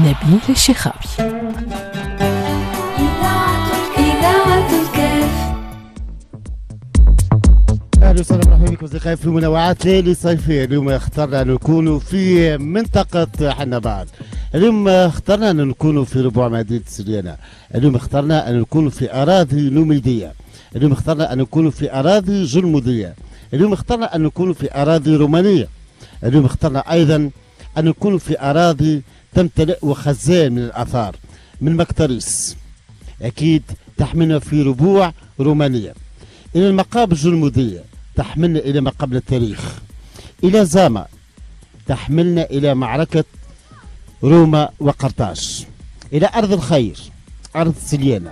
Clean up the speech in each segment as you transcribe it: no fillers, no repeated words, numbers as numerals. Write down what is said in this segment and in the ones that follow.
نبيل الشيخاوي. اهلا وسهلا مرحبا بكم اصدقائي في منوعات ليلي صيفيه. اليوم اخترنا ان نكونوا في منطقه حنبال. اليوم اخترنا ان نكونوا في ربوع مدينه سليانه. اليوم اخترنا ان نكونوا في اراضي نوميديه. اليوم اخترنا ان نكونوا في اراضي جلموديه. اليوم اخترنا ان نكونوا في اراضي رومانيه. اليوم اخترنا ايضا ان نكونوا في اراضي تمتلئ وخزان من الاثار، من مكتريس اكيد تحملنا في ربوع رومانيه، الى المقابر الجلموديه تحملنا الى ما قبل التاريخ، الى زاما تحملنا الى معركه روما وقرطاج، الى ارض الخير ارض سليانه،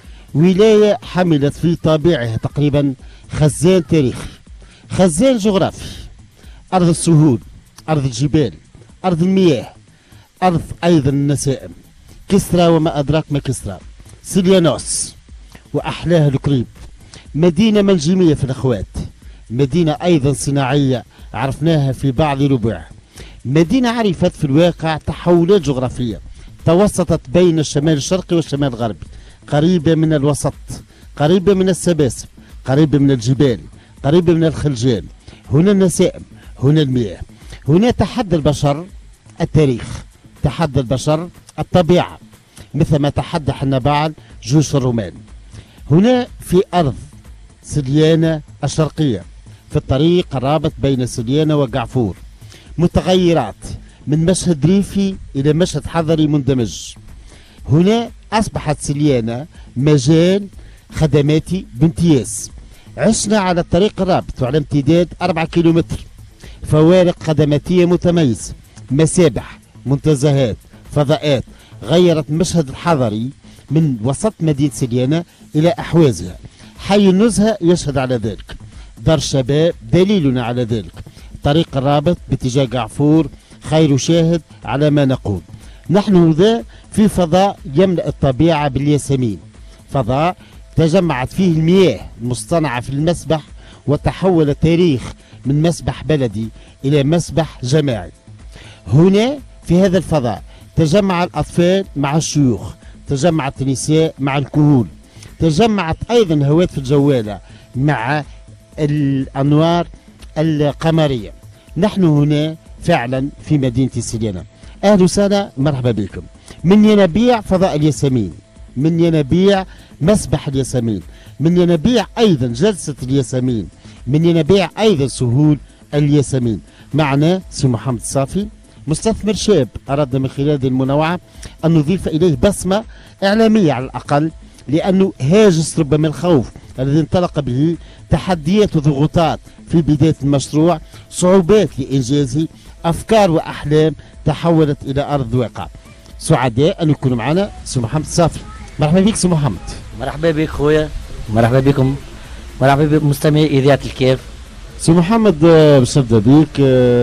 ولايه حملت في طابعها تقريبا خزان تاريخي، خزان جغرافي، ارض السهول، ارض الجبال، ارض المياه، ارض ايضا النسائم، كسرى وما ادراك ما كسرى، سليانوس واحلاها القريب، مدينه منجميه في الاخوات، مدينه ايضا صناعيه عرفناها في بعض ربوعها، مدينه عرفت في الواقع تحولات جغرافيه توسطت بين الشمال الشرقي والشمال الغربي، قريبه من الوسط، قريبه من السباسب، قريبه من الجبال، قريبه من الخلجان، هنا النسائم، هنا المياه، هنا تحدى البشر التاريخ، تحدى البشر الطبيعه، مثل ما تحدى حنبال جيوش الرومان. هنا في أرض سليانة الشرقية، في الطريق الرابط بين سليانة وقعفور، متغيرات من مشهد ريفي إلى مشهد حضري مندمج. هنا أصبحت سليانة مجال خدماتي بامتياز. عشنا على الطريق الرابط وعلى امتداد 4 كيلومتر، فوارق خدماتية متميزة، مسابح، منتزهات، فضاءات، غيرت المشهد الحضري من وسط مدينة سليانة إلى أحوازها. حي النزهة يشهد على ذلك، دار شباب دليلنا على ذلك، طريق الرابط باتجاه قعفور خير شاهد على ما نقول. نحن ذا في فضاء يملأ الطبيعة بالياسمين، فضاء تجمعت فيه المياه المصطنعة في المسبح، وتحول التاريخ من مسبح بلدي إلى مسبح جماعي. هنا في هذا الفضاء تجمع الأطفال مع الشيوخ، تجمعت النساء مع الكهول، تجمعت أيضا هواتف الجوالة مع الأنوار القمرية. نحن هنا فعلا في مدينة سليانة. أهلا وسهلا مرحبا بكم. من ينابيع فضاء الياسمين، من ينابيع مسبح الياسمين، من ينابيع أيضا جلسة الياسمين، من ينابيع أيضا سهول الياسمين. معنا سي محمد الصافي، مستثمر شاب أردنا من خلال هذه المنوعة أن نضيف إليه بصمة إعلامية على الأقل، لأنه هاجس ربما الخوف الذي انطلق به، تحديات وضغوطات في بداية المشروع، صعوبات لإنجازه، أفكار وأحلام تحولت إلى أرض واقع. سعداء أن يكون معنا سي محمد الصافي. مرحبا بك سي محمد. مرحبا بك خويا، مرحبا بكم، مرحبا بمستمعي إذاعة الكاف. سي محمد باش نبدا بك،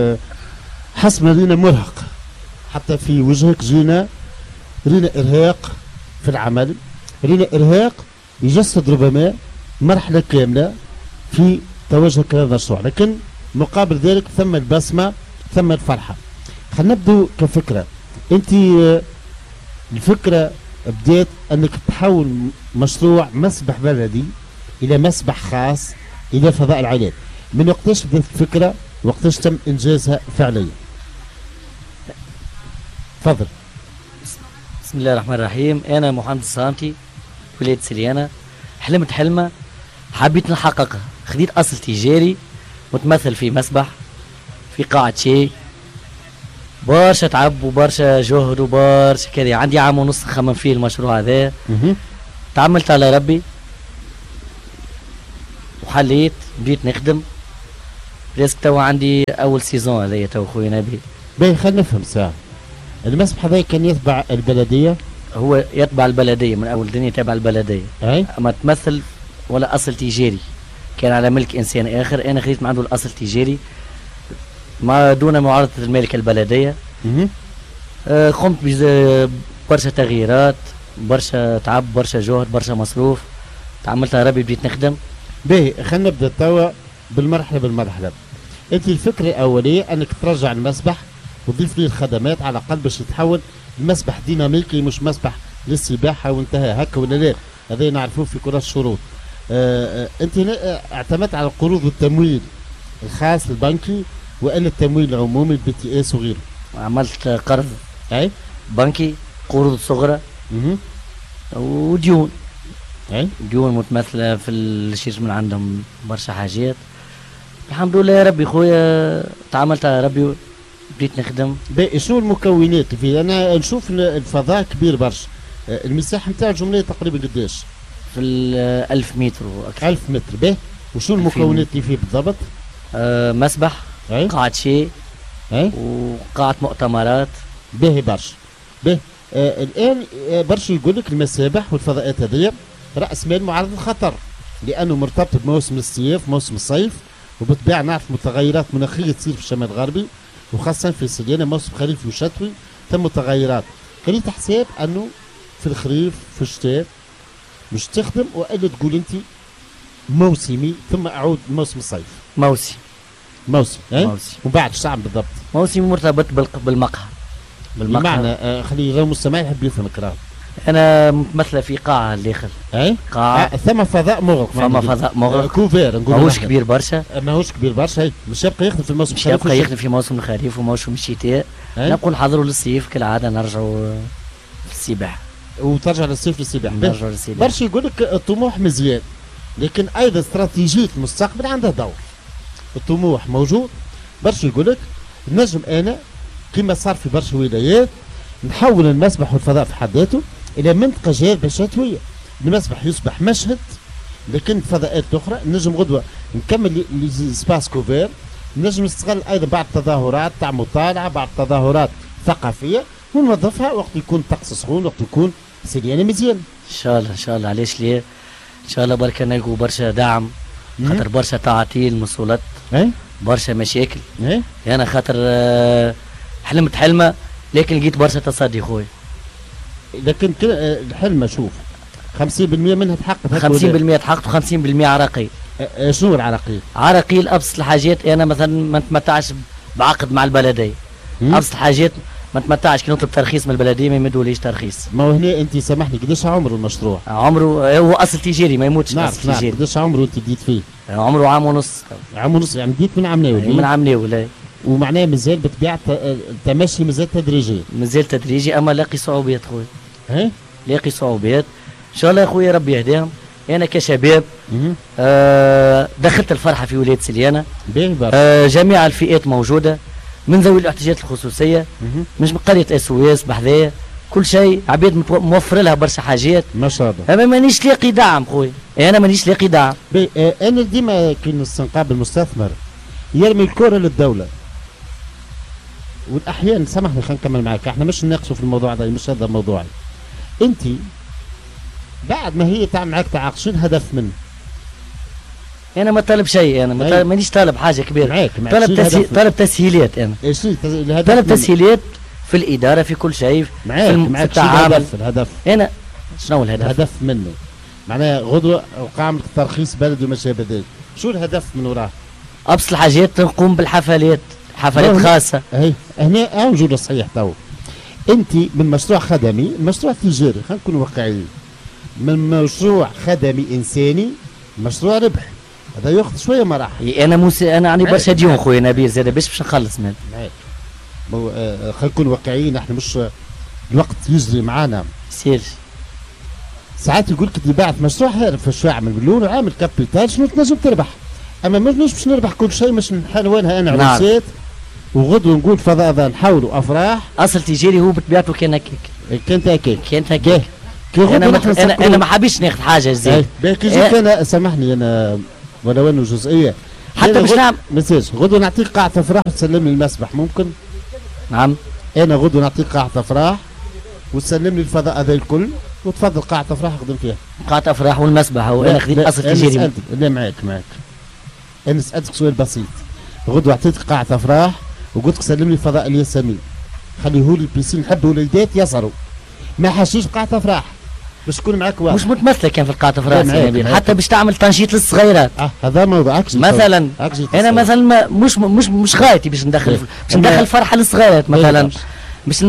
حسنا رينا مرهق، حتى في وجهك رينا إرهاق في العمل، رينا إرهاق يجسد ربما مرحلة كاملة في توجهك لهذا المشروع، لكن مقابل ذلك ثم البسمة، ثم الفرحة. خلينا نبدو كفكرة. أنت الفكرة بدأت أنك تحول مشروع مسبح بلدي إلى مسبح خاص إلى فضاء العائلات. من وقتاش بدأت الفكرة وقتاش تم إنجازها فعليا؟ تفضل. بسم الله الرحمن الرحيم. أنا محمد الصامتي، ولاية سليانة. حلمت حلمة حبيت نحققها، خديت أصل تجاري متمثل في مسبح، في قاعة شاي، برشا تعب وبرشا جهد وبرشا كذا. عندي عام ونص نخمم فيه المشروع هذا. تعملت على ربي وحليت، بديت نخدم. بريسك توا عندي أول سيزون هذايا توا خويا نبيل. باهي خلينا نفهم ساعة. المسبح هذا كان يتبع البلدية؟ هو يتبع البلدية من أول الدنيا، تبع البلدية. أي؟ أما تمثل ولا أصل تجاري، كان على ملك إنسان آخر، أنا خديت من عنده الأصل تجاري ما دون معارضة المالك البلدية. قمت برشا تغييرات، برشا تعب، برشا جهد، برشا مصروف. تعملت على ربي، بديت نخدم. باهي خلينا نبدا توا بالمرحلة. أنت الفكرة الأولية أنك ترجع المسبح وتضيف ليه الخدمات على الاقل باش يتحول لمسبح ديناميكي مش مسبح للسباحه وانتهى هكا ولا لا. هذا نعرفوه في كل الشروط. انت اعتمدت على القروض والتمويل الخاص البنكي والا التمويل العمومي البي تي اس وغيره؟ عملت قرض اي بنكي، قروض صغرى وديون. اي ديون متمثله في الشيش من عندهم برشا حاجات. الحمد لله يا ربي خويا، تعاملت على ربي بديت نخدم. باقي شنو المكونات اللي فيه؟ انا نشوف الفضاء كبير برشا. المساحه نتاع الجمله تقريبا قداش؟ في 1000 متر واكثر. 1000 متر. باهي وشنو المكونات اللي فيه بالضبط؟ مسبح، أي؟ قاعة شاي، أي؟ وقاعة مؤتمرات. باهي برشا. باهي الان برشا يقول لك المسابح والفضاءات هذيا راس مال معرض الخطر، لانه مرتبط بموسم الصيف موسم الصيف، وبالطبيعه نعرف متغيرات مناخيه تصير في الشمال الغربي وخاصه في سليانه موسم خريفي وشتوي ثم متغيرات. خليت حساب انه في الخريف في الشتاء مش تخدم والا تقول انت موسمي ثم اعود موسم الصيف. موسم موسم ومن بعد شو تعمل بالضبط؟ موسم مرتبط بالمقهى. بمعنى خلي غير مستمع يحب يفهم الكلام. انا متمثله في قاعه الاخر. اي قاعه ثم فضاء مغلق. ثم فضاء مغلق كوفير نقول ماهوش كبير برشا. ماهوش كبير برشا. هي مش يبقى يخدم في الموسم الخريف، مش يبقى يخدم في موسم الخريف وموسم الشتاء. نبقوا نحضروا للصيف كالعاده، نرجعوا في السباحه وترجع للصيف للسباحه. نرجع للسباحه. برشا يقول لك الطموح مزيان، لكن ايضا استراتيجيه المستقبل عندها دور. الطموح موجود، برشا يقول لك نجم انا كما صار في برشا ولايات نحول المسبح والفضاء في حد ذاته الى منطقه جاذبه شتويه. المسبح يصبح مشهد، لكن الفضاءات الاخرى نجم غدوه نكمل سباس كوفير. نجم نستغل ايضا بعض التظاهرات تاع مطالعه، بعض التظاهرات ثقافيه ونوظفها وقت يكون الطقس سخون، وقت يكون سريانه مزيان. ان شاء الله ان شاء الله. علاش ليه؟ ان شاء الله بركة نلقوا برشا دعم، خاطر برشا تعطيل مسؤولات، برشا مشاكل. انا خاطر حلمت حلمه لكن لقيت برشا تصدي خويا. لكن الحلمه شوف 50% منها تحققت. 50% تحققت و50% عراقيل. شنو العراقيل؟ عراقيل ابسط الحاجات. انا مثلا ما نتمتعش بعقد مع البلديه. ابسط الحاجات ما نتمتعش كي نطلب ترخيص من البلديه ما يمدوليش ترخيص. ما هو هنا انت سامحني قداش عمره المشروع؟ عمره هو اصل تجاري ما يموتش. اصل تجاري. قداش عمره انت بديت فيه؟ عمره عام ونص. عام ونص يعني بديت من عام ناول. من عام ناول. ومعناه مازال بطبيعه التمشي مازال تدريجي. مازال تدريجي اما لاقي صعوبات خويا. لاقي صعوبات. ان شاء الله يا خويا ربي يهديهم. انا كشباب دخلت الفرحه في ولايه سليانه. جميع الفئات موجوده، من ذوي الاحتياجات الخصوصيه، مش من قريه اسويس بحذايا، كل شيء عباد موفر لها برشا حاجات ما شاء الله. اما مانيش لاقي دعم خويا، انا مانيش لاقي دعم. انا ديما كي نستنقاب المستثمر يرمي الكره للدوله، والاحيان سامحني خلينا نكمل معك، احنا مش نناقشوا في الموضوع هذا، مش هذا موضوعي. انت بعد ما هي تعمل معك تعاقد شنو الهدف منه؟ انا ما طالب شيء، انا مانيش طالب حاجه كبيره. معاك طالب تسهيلات. انا طالب تسهيلات في الاداره في كل شيء، في التعامل. الهدف انا شنو الهدف؟ الهدف منه معناها غدوه وقع ترخيص بلد وما شابه ذلك، شو الهدف من وراه؟ ابسط الحاجات نقوم بالحفلات، حفلات خاصه. اي هنا موجوده صحيح. تو انت من مشروع خدمي مشروع تجاري، خلينا نكون واقعيين. من مشروع خدمي انساني مشروع ربح، هذا ياخذ شويه مراحل. انا عندي برشا ديون خويا نبيل زاد باش نخلص من خلينا نكون واقعيين، احنا مش الوقت يجري معانا سير. ساعات يقول لك اللي باعت مشروع عارف شو يعمل مليون وعامل كابيتال شنو تنجم تربح، اما مش باش نربح كل شيء، مش نحلوانها انا عرسات وغدوه نقول فضاء نحولوا افراح. اصل تجاري هو بطبيعته كان هكاك. كانت هكاك. انا ما حبيتش ناخذ حاجه زين. كي جيت انا سامحني انا ولو انه جزئيه حتى باش نعمل مساج غدوه نعطيك قاعه افراح وتسلم لي المسبح ممكن؟ نعم. انا غدوه نعطيك قاعه افراح وتسلم لي الفضاء هذا الكل وتفضل قاعه افراح اخدم فيها. قاعه افراح والمسبح وانا خذيت اصل تجاري. لا معاك انا سالتك سؤال بسيط. غدوه اعطيتك قاعه افراح وقلت لك سلم لي الفضاء الياسمين، خليه لي البيسين، نحب وليدات يصروا ما حاشيش قاعه افراح. باش تكون معاك واحد مش متمثله كان في القاعه فراس معاك، يا نبيل، معاك. حتى باش تعمل تنشيط للصغيرات. هذا موضوع مثلا انا مثلا مش غايتي باش ندخل فرحه للصغيرات مثلا، باش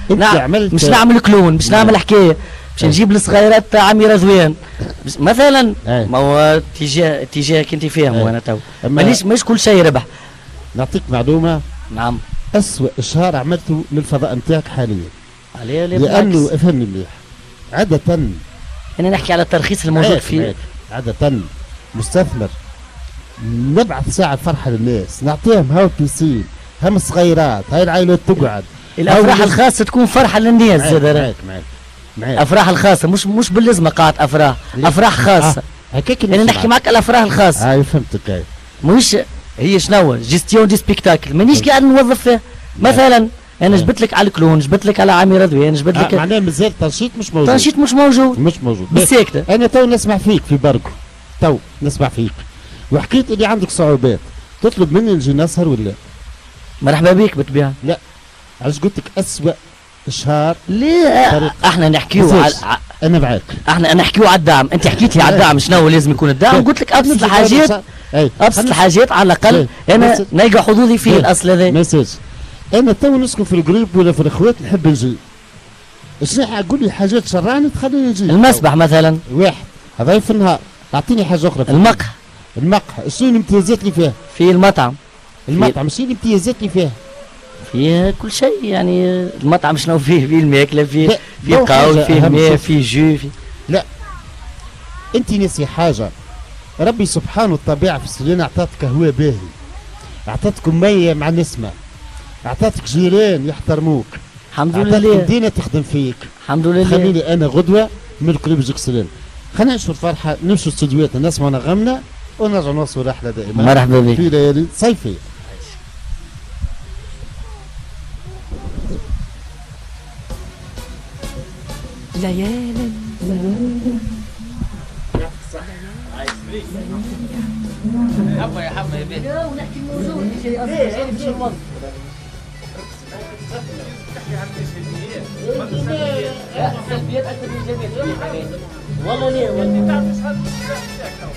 مش نعمل كلون، باش نعمل حكايه، باش نجيب الصغيرات عمي رضوان مثلا. ما هو اتجاه كنت فاهم وانا تو مش كل شيء ربح. نعطيك معلومه. نعم. أسوأ إشهار عملته للفضاء نتاعك حاليا. لأنه افهمني مليح. عادة أنا نحكي على الترخيص الموجود فيه. عادة مستثمر نبعث ساعة فرحة للناس، نعطيهم هاو بيسين، هم صغيرات، هاي العائلات تقعد. الأفراح الخاصة تكون فرحة للناس زاد. معاك. أفراح الخاصة مش باللزمة قاعة أفراح خاصة. هكاك أنا نحكي معك على الأفراح الخاصة. فهمتك. مش هي شنو جيستيون دي سبيكتاكل، مانيش قاعد نوظف فيها. مثلا انا جبت لك على الكلون، جبت لك على عامي رضوان، جبت لك معناها مازال تنشيط مش موجود. تنشيط مش موجود بالساكتة. انا تو نسمع فيك في بركو، تو نسمع فيك وحكيت اللي عندك صعوبات، تطلب مني نجي نسهر ولا؟ مرحبا بك بالطبيعة. لا علاش قلت لك أسوأ إشهار؟ ليه احنا نحكيو على انا معاك. احنا نحكيو على الدعم، انت حكيت لي على الدعم شنو لازم يكون الدعم، قلت لك ابسط الحاجات، ابسط الحاجات على الاقل انا نلقى حظوظي فيه الاصل هذا. مساج انا تو نسكن في الجروب ولا في الاخوات نحب نجي، شنو قول لي حاجات شرعني تخليني نجي. المسبح مثلا واحد هذا في النهار، اعطيني حاجه اخرى. المقهى شنو الامتيازات اللي فيها؟ في المطعم شنو الامتيازات اللي فيها؟ فيه كل شيء يعني المطعم شنو فيه الماكله، فيه قهوه، فيه ماء، فيه جو، فيه. لا انت ناسي حاجه، ربي سبحانه الطبيعه في السلينا اعطاتك هواء باهي، اعطاتكم ميه مع نسمه، اعطاتك جيران يحترموك، الحمد لله، اعطاتك مدينه تخدم فيك، الحمد لله. خليني انا غدوه من قريب جكسلين، خلينا نشوف الفرحه، نمشوا استديوهاتنا نسمعوا نغمنا ونرجعوا نوصلوا رحله دائما. مرحبا بك في ليالي صيفيه. ليالي حبه يا حبه يا بيه ونحكي الموضوع اللي شيء اصلا السلبيات اكثر من الايجابيات والله ليه والله